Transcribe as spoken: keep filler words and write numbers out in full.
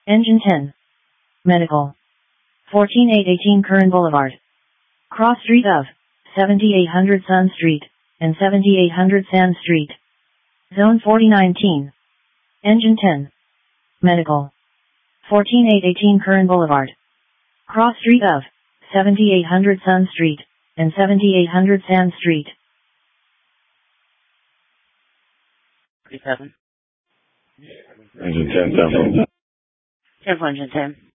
Engine ten. Medical. fourteen eight eighteen Curran Boulevard. Cross street of seventy-eight hundred Sun Street and seventy-eight hundred Sand Street. Zone forty nineteen. Engine ten. Medical. fourteen eight eighteen Curran Boulevard. Cross street of seventy-eight hundred Sun Street and seventy-eight hundred Sand Street. thirty-seven. Engine ten, Central. Central Engine ten.